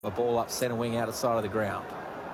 The ball up centre wing out of side of the ground.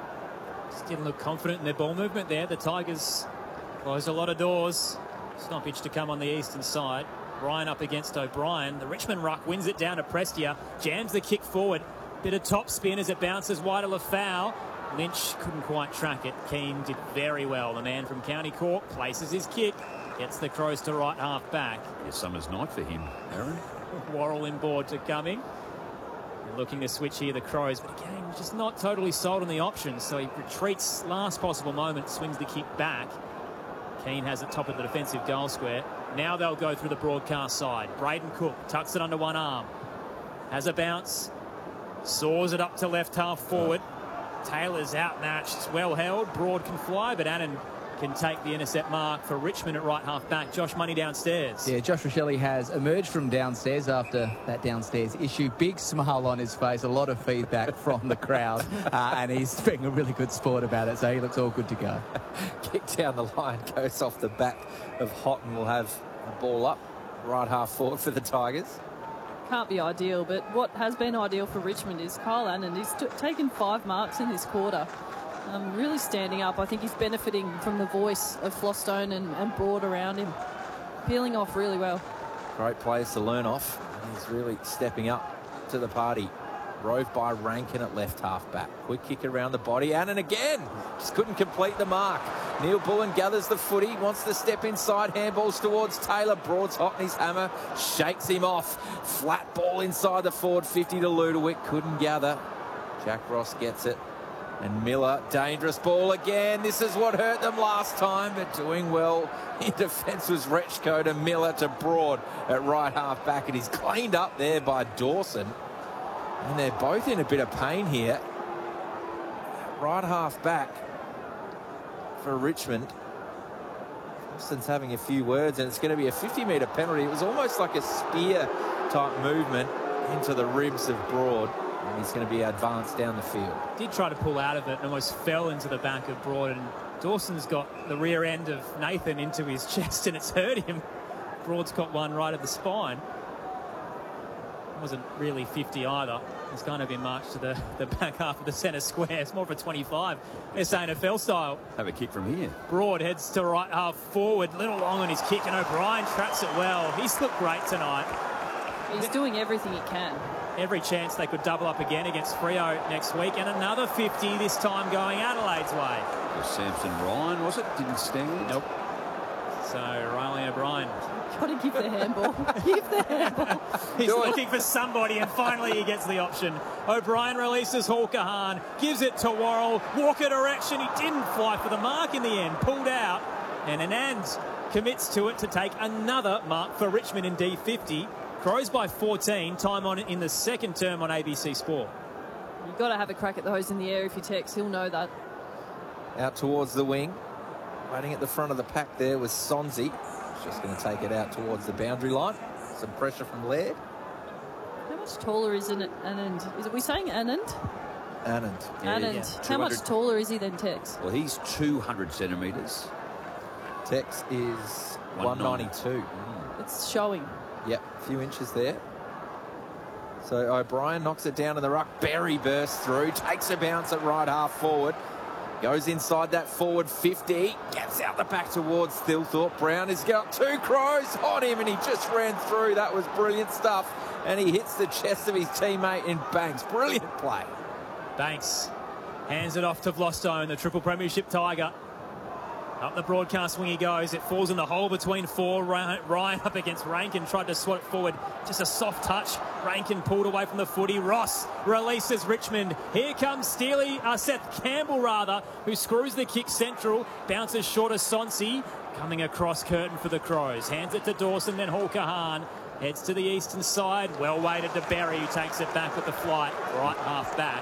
Just didn't look confident in their ball movement there. The Tigers closed a lot of doors. Stoppage to come on the eastern side. Ryan up against O'Brien. The Richmond ruck wins it down to Prestia. Jams the kick forward. Bit of top spin as it bounces wide of Lafau. Lynch couldn't quite track it. Keane did very well. The man from County Cork places his kick. Gets the Crows to right half back. Yeah, summer's night for him, Aaron. Worrell inboard to Cumming. Looking to switch here, the Crows, but again, just not totally sold on the options. So he retreats last possible moment, swings the kick back. Keane has it top of the defensive goal square. Now they'll go through the broadcast side. Braden Cook tucks it under one arm. Has a bounce. Saws it up to left half forward. Taylor's outmatched. Well held. Broad can fly, but Annan can take the intercept mark for Richmond at right half back. Josh Money downstairs. Yeah, Josh Rochelli has emerged from downstairs after that downstairs issue. Big smile on his face, a lot of feedback from the crowd, and he's being a really good sport about it, so he looks all good to go. Kick down the line, goes off the back of Houghton. Will have the ball up, right half forward for the Tigers. Can't be ideal, but what has been ideal for Richmond is Kyle Annan. He's taken 5 marks in this quarter. Really standing up. I think he's benefiting from the voice of Flostone and Broad around him. Peeling off really well. Great players to learn off. He's really stepping up to the party. Rove by Rankin at left half back. Quick kick around the body. Annan again. Just couldn't complete the mark. Neil Bullen gathers the footy. Wants to step inside. Handballs towards Taylor. Broad's hot in his hammer. Shakes him off. Flat ball inside the forward 50 to Ludowick. Couldn't gather. Jack Ross gets it. And Miller, dangerous ball again. This is what hurt them last time, but doing well in defence was Rechko to Miller to Broad at right half back. And he's cleaned up there by Dawson. And they're both in a bit of pain here. Right half back for Richmond. Austin's having a few words, and it's going to be a 50-metre penalty. It was almost like a spear type movement into the ribs of Broad. And he's going to be advanced down the field. Did try to pull out of it and almost fell into the back of Broad, and Dawson's got the rear end of Nathan into his chest and it's hurt him. Broad's got one right at the spine. Wasn't really 50 either. It's going to be marched to the back half of the centre square. It's more of a 25. It's NFL style. Have a kick from here. Broad heads to right half forward. Little long on his kick, and O'Brien traps it well. He's looked great tonight. He's doing everything he can. Every chance they could double up again against Freo next week, and another 50 this time going Adelaide's way. Samson Ryan, was it? Didn't stand? Nope. So Riley O'Brien. Got to give the handball. Give the handball. He's looking for somebody, and finally he gets the option. O'Brien releases Hawker Hahn, gives it to Worrell. Walker direction. He didn't fly for the mark in the end. Pulled out, and Anand commits to it to take another mark for Richmond in D50. Crows by 14, time on it in the second term on ABC Sport. You've got to have a crack at the hose in the air if you text. He'll know that. Out towards the wing. Waiting at the front of the pack there was Sonzi. Just going to take it out towards the boundary line. Some pressure from Laird. How much taller is Anand? Is it we saying Anand? Anand. Yeah, Anand. yeah. How much taller is he than Tex? Well, he's 200 centimetres. Tex is 192. It's showing. Yep, a few inches there. So O'Brien knocks it down in the ruck. Berry bursts through, takes a bounce at right half forward. Goes inside that forward 50. Gets out the back towards Thilthorpe. Brown has got 2 Crows on him, and he just ran through. That was brilliant stuff. And he hits the chest of his teammate in Banks. Brilliant play. Banks hands it off to Vlostone, the triple premiership Tiger. Up the broadcast wing he goes. It falls in the hole between 4. Ryan up against Rankin. Tried to swat it forward. Just a soft touch. Rankin pulled away from the footy. Ross releases Richmond. Here comes Seth Campbell, who screws the kick central. Bounces short of Sonsi. Coming across curtain for the Crows. Hands it to Dawson, then Hawker Hahn. Heads to the eastern side. Well weighted to Berry, who takes it back with the flight. Right half back.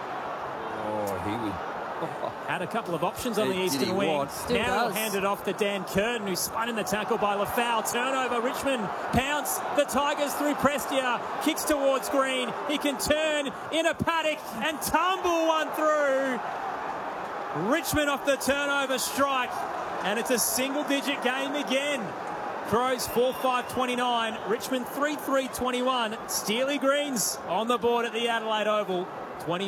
Oh, he would... Had a couple of options on the eastern wing. Now handed off to Dan Curtin, who spun in the tackle by Lafau. Turnover, Richmond pounce. The Tigers through Prestia. Kicks towards Green. He can turn in a paddock and tumble one through. Richmond off the turnover strike. And it's a single-digit game again. Crows 4-5-29. Richmond 3-3-21. Steely Greens on the board at the Adelaide Oval. 20